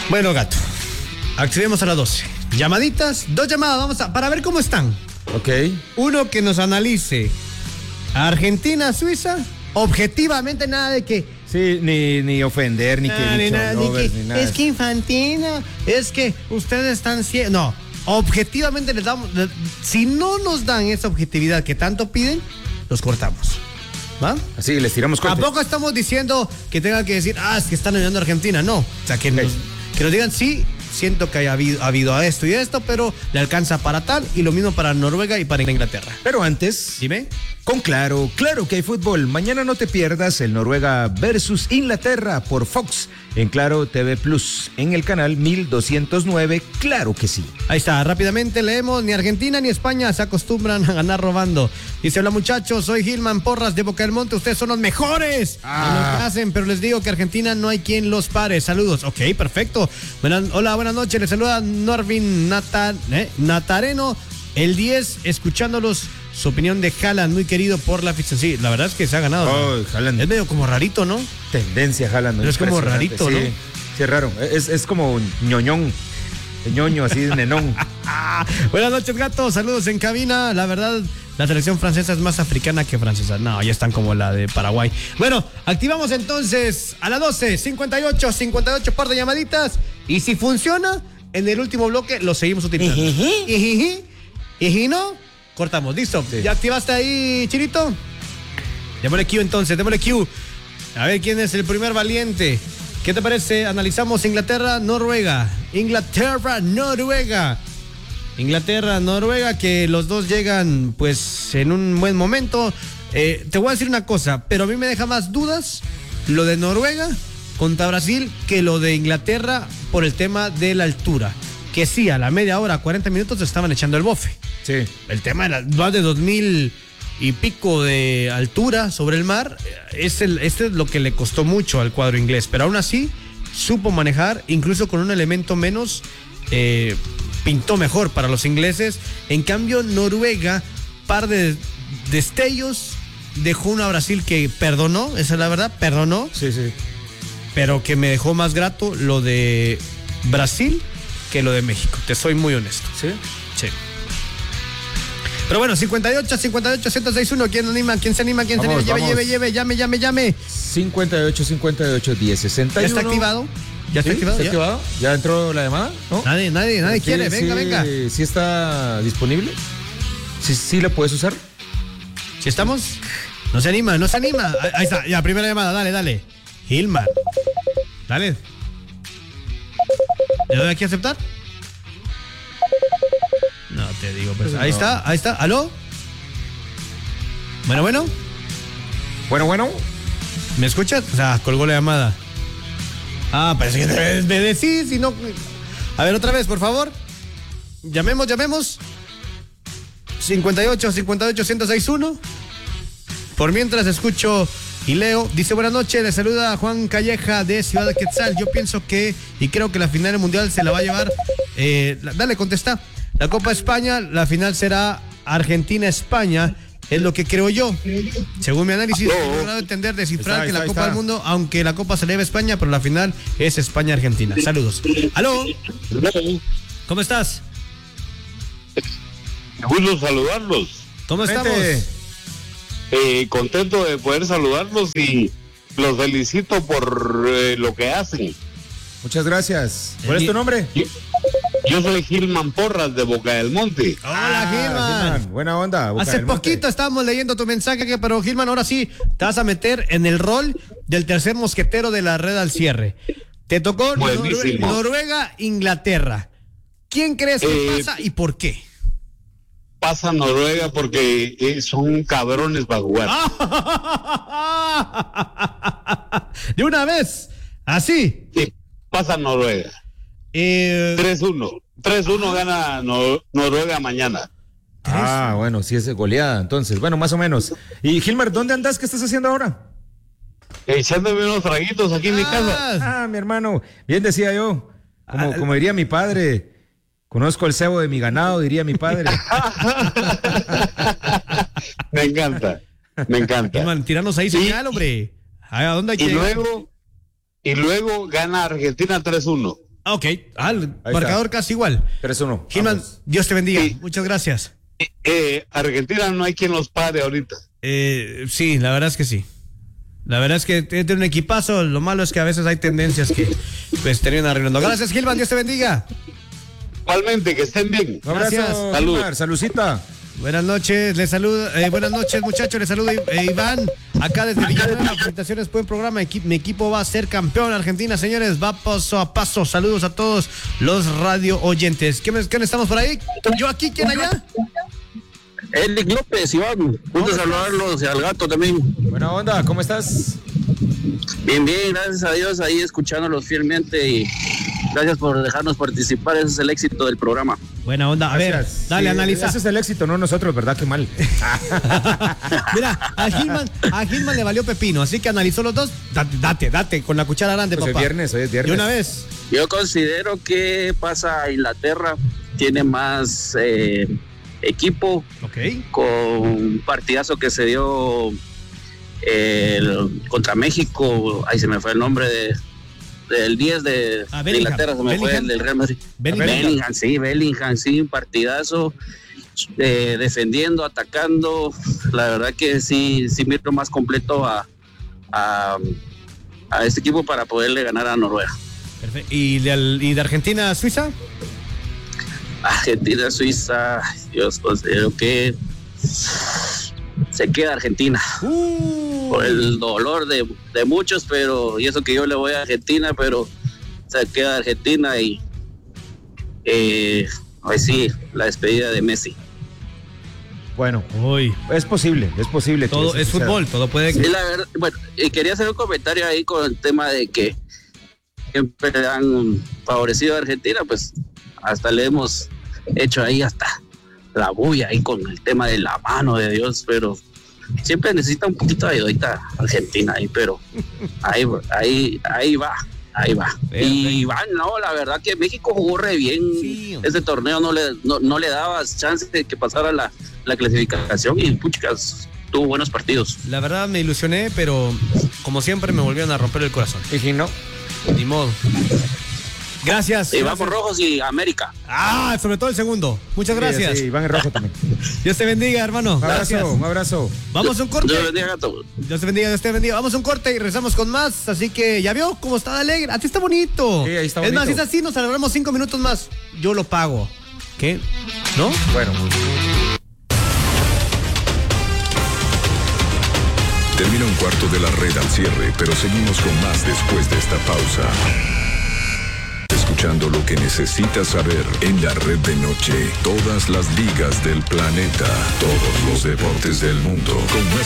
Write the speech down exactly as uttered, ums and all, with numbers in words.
Bueno, gato, accedemos a las doce. Llamaditas, dos llamadas, vamos a, para ver cómo están. Ok. Uno que nos analice Argentina, Suiza, objetivamente nada de que... Sí, ni, ni ofender, ni que Ah, ni ni nada, ni cholovers, que, ni nada. es que Infantino, es que ustedes están... cie- No, objetivamente les damos... le- Si no nos dan esa objetividad que tanto piden, los cortamos. ¿Va? Así, les tiramos corte. Tampoco estamos diciendo que tengan que decir, ah, es que están ayudando a Argentina. No, o sea, que, Ok. nos, que nos digan, sí, siento que haya habido, ha habido a esto y esto, pero le alcanza para tal, y lo mismo para Noruega y para Inglaterra. Pero antes, Dime. con Claro, claro que hay fútbol. Mañana no te pierdas el Noruega versus Inglaterra por Fox en Claro T V Plus, en el canal mil doscientos nueve, claro que sí. Ahí está, rápidamente leemos, ni Argentina ni España se acostumbran a ganar robando. Dice, hola muchachos, soy Gilman Porras de Boca del Monte, ustedes son los mejores Ah. en lo que hacen, pero les digo que Argentina no hay quien los pare. Saludos. Ok, perfecto. Buenas, hola, buenas noches, les saluda Norvin Nata, eh, Natareno, el diez, escuchándolos. Su opinión de Haaland, muy querido por la afición. Sí, la verdad es que se ha ganado. Oh, Haaland. Es medio como rarito, ¿no? Tendencia jalando. Pero es como rarito, ¿no? Sí, sí, es raro. Es, es como ñoñón. ñoño, así de nenón. Buenas noches, gato. Saludos en cabina. La verdad, la selección francesa es más africana que francesa. No, ya están como la de Paraguay. Bueno, activamos entonces a las doce, cincuenta y ocho, cincuenta y ocho par de llamaditas. Y si funciona, en el último bloque lo seguimos utilizando. Y si no, cortamos. ¿Listo? Sí. ¿Ya activaste ahí, Chirito? Démosle Q entonces, démosle Q. A ver quién es el primer valiente. ¿Qué te parece? Analizamos Inglaterra, Noruega. Inglaterra, Noruega. Inglaterra, Noruega, que los dos llegan pues en un buen momento. Eh, te voy a decir una cosa, pero a mí me deja más dudas lo de Noruega contra Brasil que lo de Inglaterra por el tema de la altura. Que sí, a la media hora, cuarenta minutos, estaban echando el bofe. Sí. El tema de la, más de dos mil y pico de altura sobre el mar, es el, este es lo que le costó mucho al cuadro inglés, pero aún así supo manejar, incluso con un elemento menos, eh, pintó mejor para los ingleses. En cambio, Noruega, par de destellos, dejó una Brasil que perdonó, esa es la verdad, perdonó, Sí, sí. pero que me dejó más grato lo de Brasil que lo de México, te soy muy honesto. ¿Sí? Sí. Pero bueno, cincuenta y ocho, cincuenta y ocho, ciento seis uno, ¿quién anima? ¿Quién se anima? ¿Quién Vamos, se anima? Lleve, vamos. lleve, lleve, llame, llame, llame. cincuenta y ocho, cincuenta y ocho, diez, sesenta y ¿Ya uno. está activado? ¿Ya está ¿Sí? activado? ¿Está ¿Ya? activado? ¿Ya entró la llamada? ¿No? Nadie, nadie, nadie Sí, quiere. Venga, sí, venga. ¿Sí está disponible? ¿Sí, sí la puedes usar? ¿Sí estamos? No se anima, no se anima. Ahí ahí está, ya, primera llamada, dale, dale. Gilman. Dale. ¿Le doy aquí a aceptar? No te digo, pues. Ahí No. está, ahí está. ¿Aló? Bueno, bueno. Bueno, bueno. ¿Me escuchas? O sea, colgó la llamada. Ah, parece que debes de decir, si no... A ver, otra vez, por favor. Llamemos, llamemos. cincuenta y ocho, cincuenta y ocho, ciento seis uno. Por mientras escucho y leo. Dice, buenas noches, le saluda Juan Calleja de Ciudad de Quetzal. Yo pienso que, y creo que la final del Mundial se la va a llevar... Eh, la- dale, contesta. La Copa España, la final será Argentina-España. Es lo que creo yo. Según mi análisis, he logrado entender, descifrar Está, que la está, Copa está. del Mundo, aunque la Copa se le lleva a España, pero la final es España-Argentina. Saludos. ¿Aló? ¿Cómo estás? Gusto saludarlos. ¿Cómo estamos? Vente. Eh, contento de poder saludarlos y los felicito por eh, lo que hacen. Muchas gracias. ¿Cuál es tu nombre? Yo, yo soy Gilman Porras de Boca del Monte. Hola, Ah, Gilman. Gilman. Buena onda. Boca Hace del Monte. poquito estábamos leyendo tu mensaje, que, pero Gilman, ahora sí te vas a meter en el rol del tercer mosquetero de la red al cierre. Te tocó Norue- Buenísimo. Noruega, Inglaterra. ¿Quién crees que Eh, pasa y por qué? Pasa Noruega porque eh, son cabrones para jugar. De una vez, así. Sí, pasa Noruega. Eh, tres uno. tres uno gana Nor- Noruega mañana. Ah, bueno, sí es goleada, entonces. Bueno, más o menos. Y Gilmar, ¿dónde andas? ¿Qué estás haciendo ahora? Echándome unos traguitos aquí en mi casa. Ah, mi hermano. Bien decía yo. Como, Ah, como diría mi padre. Conozco el cebo de mi ganado, diría mi padre. Me encanta. Me encanta. Gilman, tiranos ahí Sí. señal, hombre. ¿A dónde hay que Y llegar? luego, y luego gana Argentina tres uno. Ah, ok. Ah, el marcador está. Casi igual. tres uno. Gilman, Dios te bendiga. Sí. Muchas gracias. Eh, eh, Argentina no hay quien los pare ahorita. Eh, sí, la verdad es que sí. La verdad es que tiene un equipazo. Lo malo es que a veces hay tendencias que pues terminan arruinando. Gracias, Gilman. Dios te bendiga. Igualmente, que estén bien. Un abrazo. Gracias. Salud. Saludcita. Buenas noches, les saludo, eh, buenas noches muchachos, les saludo eh, Iván, acá desde Villanueva, felicitaciones, buen programa, Equi- mi equipo va a ser campeón, Argentina, señores, va paso a paso, saludos a todos los radio oyentes. ¿Quién, quién estamos por ahí? ¿Yo aquí? ¿Quién allá? Eric López, Iván, gusto saludarlos y al gato también. Buena onda, ¿cómo estás? Bien, bien, gracias a Dios, ahí escuchándolos fielmente y gracias por dejarnos participar, ese es el éxito del programa. Buena onda, a Gracias. ver, dale, Sí, analiza. Ese es el éxito, no nosotros, ¿verdad? Qué mal. Mira, a Gilman, a Gilman le valió pepino, así que analizó los dos, date, date, date con la cuchara grande, Pues papá. es viernes, hoy es viernes. De una vez. Yo considero que pasa a Inglaterra, tiene más eh, equipo, Ok. con un partidazo que se dio eh, el- contra México, ahí se me fue el nombre de del diez de, Ah, de Bellingham. Inglaterra, se me fue Bellingham. el del Real Madrid. Bellingham. Bellingham, sí, Bellingham, sí, un partidazo, eh, defendiendo, atacando, la verdad que sí, sí miro más completo a, a, a este equipo para poderle ganar a Noruega. Perfecto. ¿Y de, y de Argentina a Suiza? Argentina, Suiza, Dios, considero que se queda Argentina. Uh. Por el dolor de, de muchos, pero y eso que yo le voy a Argentina, pero se queda Argentina y eh, hoy sí, la despedida de Messi. Bueno, Uy. es posible, es posible. que Todo eso es suceda. fútbol, todo puede. Y la verdad, bueno, y quería hacer un comentario ahí con el tema de que siempre han favorecido a Argentina, pues hasta le hemos hecho ahí hasta la bulla ahí con el tema de la mano de Dios, pero siempre necesita un poquito de ayudita Argentina ahí, pero ahí, ahí, ahí va, ahí va. Y va, no, la verdad que México jugó re bien. Sí. Ese torneo no le, no, no le daba chance de que pasara la, la clasificación y puchicas, tuvo buenos partidos. La verdad me ilusioné, pero como siempre me volvieron a romper el corazón. Y si no, Ni modo. Gracias. Y gracias. vamos rojos y América. Ah, sobre todo el segundo. Muchas gracias. Sí, sí, Iván es rojo también. Dios te bendiga, hermano. Un abrazo, Gracias. un abrazo. Vamos a un corte. Dios bendiga, gato. Dios te bendiga, Dios te bendiga. Vamos a un corte y regresamos con más. Así que ya vio cómo está de alegre. A ti está bonito. Sí, ahí está Es más, si bonito. es así, nos alargamos cinco minutos más. Yo lo pago. ¿Qué? ¿No? Bueno. Termina un cuarto de la red al cierre, pero seguimos con más después de esta pausa. Escuchando lo que necesitas saber en la red de noche. Todas las ligas del planeta. Todos los deportes del mundo. Con más